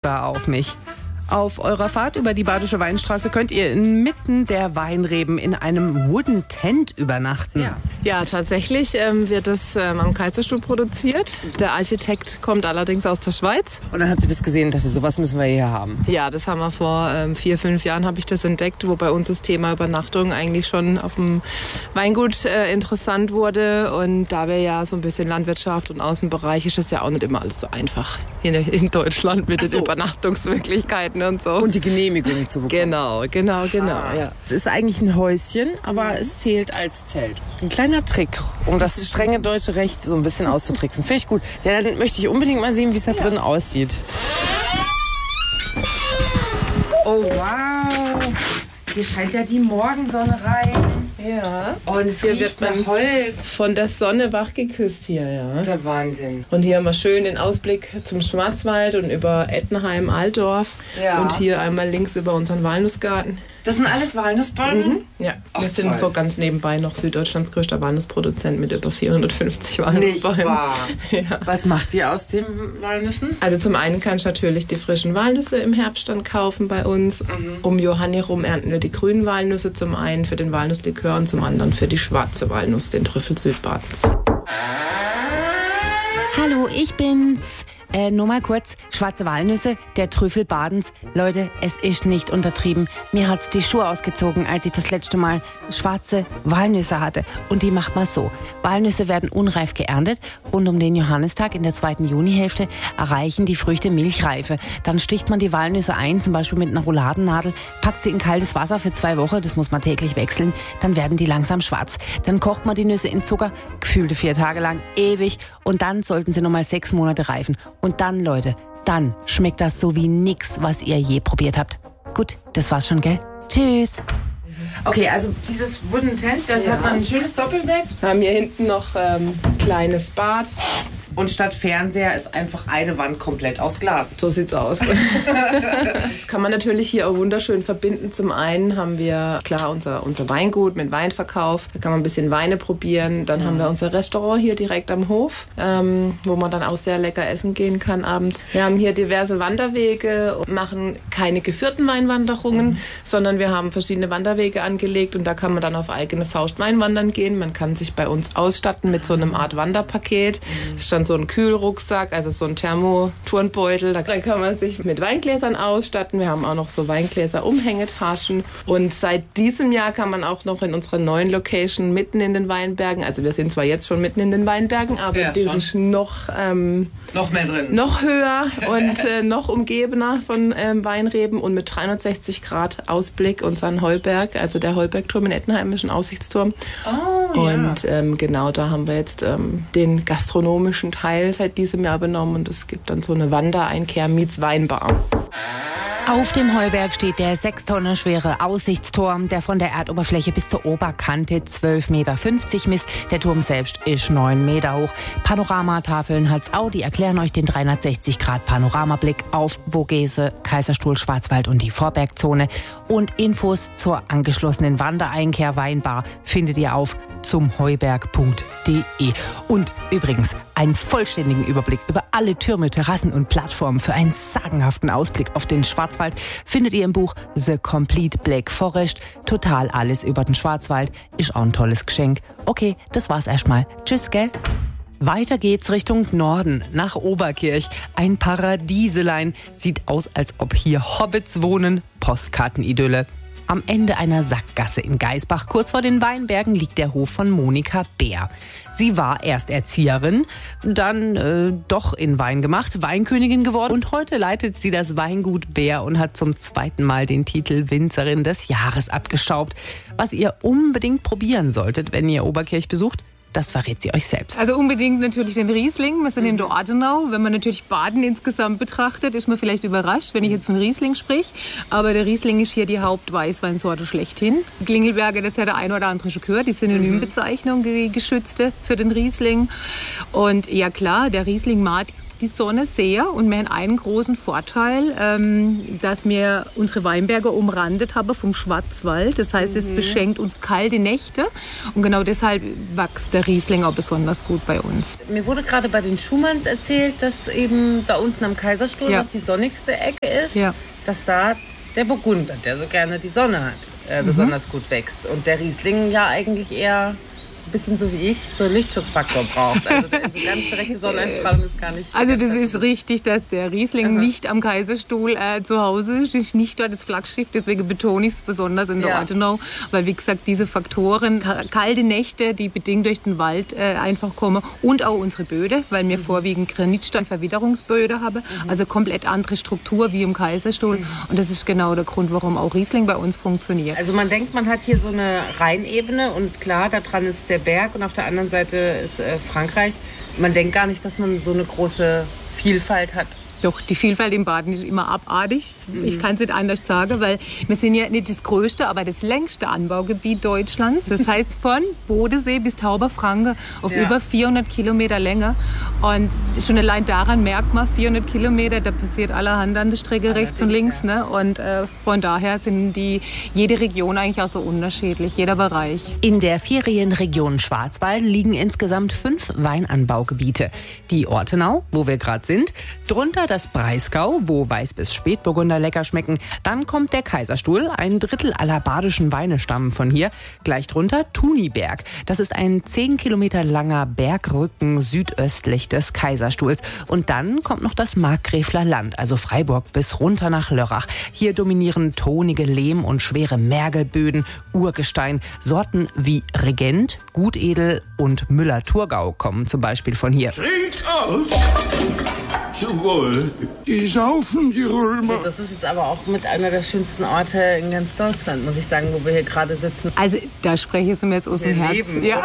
Fieber auf mich. Auf eurer Fahrt über die Badische Weinstraße könnt ihr inmitten der Weinreben in einem Wooden Tent übernachten. Ja, tatsächlich wird das am Kaiserstuhl produziert. Der Architekt kommt allerdings aus der Schweiz. Und dann hat sie das gesehen und dachte, sowas müssen wir hier haben. Ja, das haben wir vor 4-5 Jahren habe ich das entdeckt, wo bei uns das Thema Übernachtung eigentlich schon auf dem Weingut interessant wurde. Und da wir ja so ein bisschen Landwirtschaft und Außenbereich, ist es ja auch nicht immer alles so einfach hier in Deutschland mit den Übernachtungsmöglichkeiten und so. Und die Genehmigung zu bekommen. Genau. Ja. Es ist eigentlich ein Häuschen, aber es zählt als Zelt. Ein kleiner Trick, um das strenge deutsche Recht so ein bisschen auszutricksen. Finde ich gut. Ja, dann möchte ich unbedingt mal sehen, wie es da drin aussieht. Oh, wow. Hier scheint ja die Morgensonne rein. Ja. Und es riecht nach Holz. Von der Sonne wach geküsst hier, ja. Das ist der Wahnsinn. Und hier haben wir schön den Ausblick zum Schwarzwald und über Ettenheim, Altdorf. Ja. Und hier einmal links über unseren Walnussgarten. Das sind alles Walnussbäume? Ja, Ach, wir sind toll. so ganz nebenbei noch Süddeutschlands größter Walnussproduzent mit über 450 Nicht Walnussbäumen. wahr. Ja. Was macht ihr aus den Walnüssen? Also zum einen kannst du natürlich die frischen Walnüsse im Herbst dann kaufen bei uns. Um Johann herum ernten wir die grünen Walnüsse, zum einen für den Walnusslikör und zum anderen für die schwarze Walnuss, den Trüffel Südbadens. Hallo, ich bin's. Nur mal kurz, schwarze Walnüsse, der Trüffel Badens. Leute, es ist nicht untertrieben. Mir hat's die Schuhe ausgezogen, als ich das letzte Mal schwarze Walnüsse hatte. Und die macht man so. Walnüsse werden unreif geerntet. Rund um den Johannistag in der 2. Junihälfte erreichen die Früchte Milchreife. Dann sticht man die Walnüsse ein, zum Beispiel mit einer Rouladennadel, packt sie in kaltes Wasser für 2 Wochen, das muss man täglich wechseln. Dann werden die langsam schwarz. Dann kocht man die Nüsse in Zucker, gefühlte 4 Tage lang, ewig. Und dann sollten sie nochmal 6 Monate reifen. Und dann, Leute, dann schmeckt das so wie nix, was ihr je probiert habt. Gut, das war's schon, gell? Tschüss. Okay, also dieses Wooden Tent, das hat man ein schönes Doppelbett. Wir haben hier hinten noch ein kleines Bad. Und statt Fernseher ist einfach eine Wand komplett aus Glas. So sieht's aus. Das kann man natürlich hier auch wunderschön verbinden. Zum einen haben wir, klar, unser Weingut mit Weinverkauf. Da kann man ein bisschen Weine probieren. Dann haben wir unser Restaurant hier direkt am Hof, wo man dann auch sehr lecker essen gehen kann abends. Wir haben hier diverse Wanderwege und machen keine geführten Weinwanderungen, sondern wir haben verschiedene Wanderwege angelegt und da kann man dann auf eigene Faust Weinwandern gehen. Man kann sich bei uns ausstatten mit so einem Art Wanderpaket. Das ist dann so ein Kühlrucksack, also so ein Thermoturnbeutel. Da kann man sich mit Weingläsern ausstatten. Wir haben auch noch so Weingläser-Umhängetaschen. Und seit diesem Jahr kann man auch noch in unserer neuen Location mitten in den Weinbergen, also wir sind zwar jetzt schon mitten in den Weinbergen, aber Ja, die ist noch mehr drin. noch höher und noch umgebener von Weinreben und mit 360 Grad Ausblick unseren Heuberg, also der Heubergturm in Ettenheim ist ein Aussichtsturm. Oh, Und genau, da haben wir jetzt den gastronomischen Teil seit diesem Jahr benommen und es gibt dann so eine Wandereinkehr meets Weinbar. Auf dem Heuberg steht der 6 Tonnen schwere Aussichtsturm, der von der Erdoberfläche bis zur Oberkante 12,50 Meter misst. Der Turm selbst ist 9 Meter hoch. Panoramatafeln hat's auch, die erklären euch den 360-Grad-Panoramablick auf Vogese, Kaiserstuhl, Schwarzwald und die Vorbergzone. Und Infos zur angeschlossenen Wandereinkehr Weinbar findet ihr auf zumheuberg.de. Und übrigens, einen vollständigen Überblick über alle Türme, Terrassen und Plattformen für einen sagenhaften Ausblick auf den Schwarzwald findet ihr im Buch The Complete Black Forest. Total alles über den Schwarzwald ist auch ein tolles Geschenk. Okay, das war's erstmal. Tschüss, gell? Weiter geht's Richtung Norden, nach Oberkirch. Ein Paradieselein. Sieht aus, als ob hier Hobbits wohnen. Postkartenidylle. Am Ende einer Sackgasse in Geisbach, kurz vor den Weinbergen, liegt der Hof von Monika Bär. Sie war erst Erzieherin, dann doch in Wein gemacht, Weinkönigin geworden und heute leitet sie das Weingut Bär und hat zum 2. Mal den Titel Winzerin des Jahres abgestaubt. Was ihr unbedingt probieren solltet, wenn ihr Oberkirch besucht, das verrät sie euch selbst. Also unbedingt natürlich den Riesling. Wir sind in der Ortenau. Wenn man natürlich Baden insgesamt betrachtet, ist man vielleicht überrascht, wenn ich jetzt von Riesling sprich. Aber der Riesling ist hier die Hauptweißweinsorte schlechthin. Klingelberger, das hat der ein oder andere schon gehört, die Synonymbezeichnung, die geschützte für den Riesling. Und ja klar, der Riesling mag die Sonne sehr und wir haben einen großen Vorteil, dass wir unsere Weinberge umrandet haben vom Schwarzwald. Das heißt, es beschenkt uns kalte Nächte und genau deshalb wächst der Riesling auch besonders gut bei uns. Mir wurde gerade bei den Schumanns erzählt, dass eben da unten am Kaiserstuhl, was die sonnigste Ecke ist, dass da der Burgunder, der so gerne die Sonne hat, besonders gut wächst. Und der Riesling ja eigentlich eher ein bisschen so wie ich, so einen Lichtschutzfaktor braucht. Also so ganz direkte Sonneneinstrahlung ist gar nicht... Also das ist richtig, dass der Riesling nicht am Kaiserstuhl zu Hause ist, nicht dort das Flaggschiff, deswegen betone ich es besonders in der Ortenau, weil wie gesagt, diese Faktoren, kalte Nächte, die bedingt durch den Wald einfach kommen und auch unsere Böden, weil wir vorwiegend Granitstein, Verwitterungsböden haben, also komplett andere Struktur wie im Kaiserstuhl und das ist genau der Grund, warum auch Riesling bei uns funktioniert. Also man denkt, man hat hier so eine Rheinebene und klar, da dran ist der Berg und auf der anderen Seite ist Frankreich. Man denkt gar nicht, dass man so eine große Vielfalt hat. Doch, die Vielfalt im Baden ist immer abartig. Ich kann es nicht anders sagen, weil wir sind ja nicht das größte, aber das längste Anbaugebiet Deutschlands. Das heißt von Bodensee bis Tauberfranken auf über 400 Kilometer Länge. Und schon allein daran merkt man, 400 Kilometer, da passiert allerhand an der Strecke rechts und links. Ne? Und von daher sind jede Region eigentlich auch so unterschiedlich, jeder Bereich. In der Ferienregion Schwarzwald liegen insgesamt 5 Weinanbaugebiete. Die Ortenau, wo wir gerade sind, drunter das Breisgau, wo Weiß- bis Spätburgunder lecker schmecken. Dann kommt der Kaiserstuhl, 1/3 aller badischen Weine stammen von hier. Gleich drunter Thuniberg. Das ist ein 10 Kilometer langer Bergrücken südöstlich des Kaiserstuhls. Und dann kommt noch das Markgräfler Land, also Freiburg bis runter nach Lörrach. Hier dominieren tonige Lehm- und schwere Mergelböden, Urgestein. Sorten wie Regent, Gutedel und Müller-Thurgau kommen zum Beispiel von hier. Trinkt auf! Zum Wohl. Die saufen, die Römer. Das ist jetzt aber auch mit einer der schönsten Orte in ganz Deutschland, muss ich sagen, wo wir hier gerade sitzen. Also da spreche ich mir jetzt aus dem Herzen. Ja.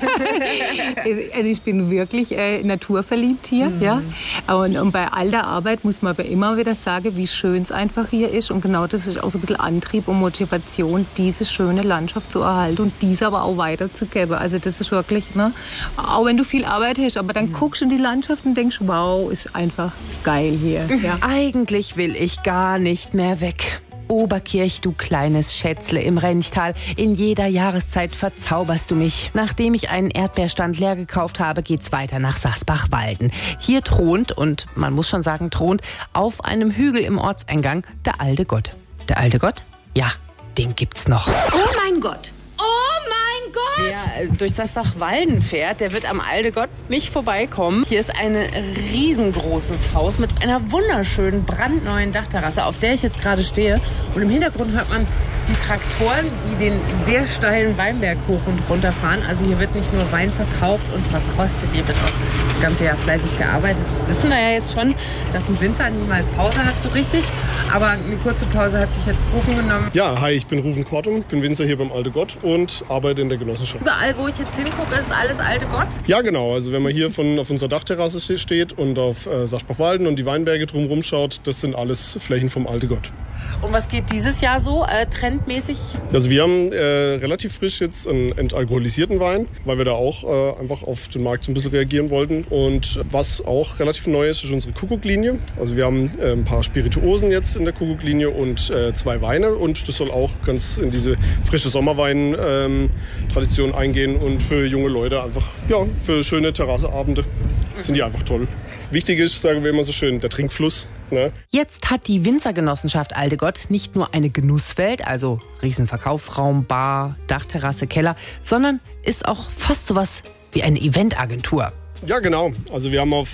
Also ich bin wirklich naturverliebt hier. Ja. Und bei all der Arbeit muss man aber immer wieder sagen, wie schön es einfach hier ist. Und genau das ist auch so ein bisschen Antrieb und Motivation, diese schöne Landschaft zu erhalten und diese aber auch weiterzugeben. Also das ist wirklich, ne, auch wenn du viel Arbeit hast, aber dann guckst du in die Landschaft und denkst, wow, ist einfach geil hier. Ja. Eigentlich will ich gar nicht mehr weg. Oberkirch, du kleines Schätzle im Renchtal. In jeder Jahreszeit verzauberst du mich. Nachdem ich einen Erdbeerstand leer gekauft habe, geht's weiter nach Sasbach-Walden. Hier thront, und man muss schon sagen thront, auf einem Hügel im Ortseingang der alte Gott. Der alte Gott? Ja, den gibt's noch. Oh mein Gott! Oh mein Gott! Wer durch Sasbach-Walden fährt, der wird am Alte Gott nicht vorbeikommen. Hier ist ein riesengroßes Haus mit einer wunderschönen, brandneuen Dachterrasse, auf der ich jetzt gerade stehe. Und im Hintergrund hört man die Traktoren, die den sehr steilen Weinberg hoch und runter fahren. Also hier wird nicht nur Wein verkauft und verkostet, hier wird auch das ganze Jahr fleißig gearbeitet. Das wissen wir ja jetzt schon, dass ein Winzer niemals Pause hat, so richtig. Aber eine kurze Pause hat sich jetzt Rufen genommen. Ja, hi, ich bin Rufen Kortum, bin Winzer hier beim Alte Gott und arbeite in der Genossenschaft. Überall, wo ich jetzt hingucke, ist alles Alte Gott? Ja, genau. Also wenn man hier auf unserer Dachterrasse steht und auf Sasbach-Walden und die Weinberge drumherum schaut, das sind alles Flächen vom Alte Gott. Und was geht dieses Jahr so trendmäßig? Also wir haben relativ frisch jetzt einen entalkoholisierten Wein, weil wir da auch einfach auf den Markt so ein bisschen reagieren wollten. Und was auch relativ neu ist, ist unsere Kuckuck-Linie. Also wir haben ein paar Spirituosen jetzt in der Kuckuck-Linie und 2 Weine. Und das soll auch ganz in diese frische Sommerwein-Tradition eingehen und für junge Leute einfach, ja, für schöne Terrasseabende sind die einfach toll. Wichtig ist, sagen wir immer so schön, der Trinkfluss. Ne? Jetzt hat die Winzergenossenschaft Alte Gott nicht nur eine Genusswelt, also Riesenverkaufsraum, Bar, Dachterrasse, Keller, sondern ist auch fast sowas wie eine Eventagentur. Ja, genau. Also wir haben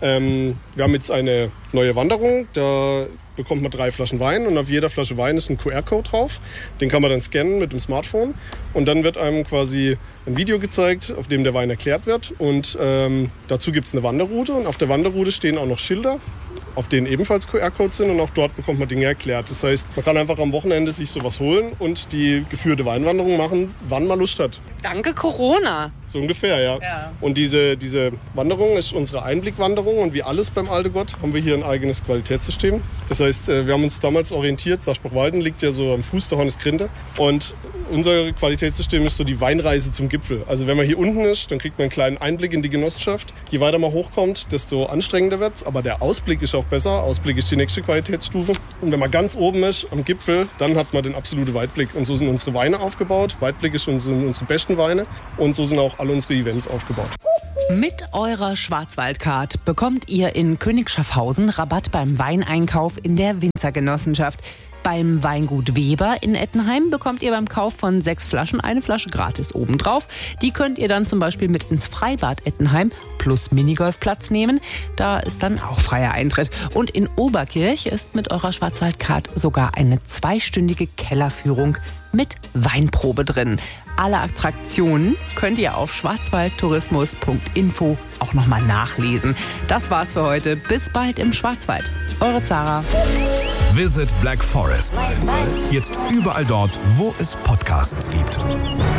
jetzt eine neue Wanderung. Da bekommt man 3 Flaschen Wein und auf jeder Flasche Wein ist ein QR-Code drauf. Den kann man dann scannen mit dem Smartphone und dann wird einem quasi ein Video gezeigt, auf dem der Wein erklärt wird. Und dazu gibt es eine Wanderroute und auf der Wanderroute stehen auch noch Schilder, auf denen ebenfalls QR-Codes sind und auch dort bekommt man Dinge erklärt. Das heißt, man kann einfach am Wochenende sich sowas holen und die geführte Weinwanderung machen, wann man Lust hat. Danke Corona. So ungefähr, ja. Und diese Wanderung ist unsere Einblickwanderung und wie alles beim Alte Gott haben wir hier ein eigenes Qualitätssystem. Das heißt, wir haben uns damals orientiert, Saarspruchwalden liegt ja so am Fuß der Hornisgrinde und unser Qualitätssystem ist so die Weinreise zum Gipfel. Also wenn man hier unten ist, dann kriegt man einen kleinen Einblick in die Genossenschaft. Je weiter man hochkommt, desto anstrengender wird's, aber der Ausblick ist auch besser. Ausblick ist die nächste Qualitätsstufe. Und wenn man ganz oben ist, am Gipfel, dann hat man den absoluten Weitblick. Und so sind unsere Weine aufgebaut. Weitblick sind unsere besten Weine und so sind auch alle unsere Events aufgebaut. Mit eurer Schwarzwaldcard bekommt ihr in König Schaffhausen Rabatt beim Weineinkauf in der Winzergenossenschaft. Beim Weingut Weber in Ettenheim bekommt ihr beim Kauf von 6 Flaschen eine Flasche gratis obendrauf. Die könnt ihr dann zum Beispiel mit ins Freibad Ettenheim plus Minigolfplatz nehmen. Da ist dann auch freier Eintritt. Und in Oberkirch ist mit eurer Schwarzwaldcard sogar eine 2-stündige Kellerführung mit Weinprobe drin. Alle Attraktionen könnt ihr auf schwarzwaldtourismus.info auch nochmal nachlesen. Das war's für heute. Bis bald im Schwarzwald. Eure Zara. Visit Black Forest. Jetzt überall dort, wo es Podcasts gibt.